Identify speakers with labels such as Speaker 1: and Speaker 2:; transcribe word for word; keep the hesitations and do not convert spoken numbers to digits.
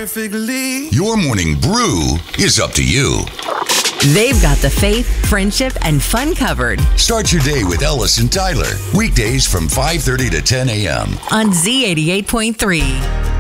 Speaker 1: perfectly.
Speaker 2: Your morning brew is up to you.
Speaker 3: They've got the faith, friendship, and fun covered.
Speaker 2: Start your day with Ellis and Tyler. Weekdays from five thirty to ten a.m.
Speaker 3: on Z eighty-eight point three.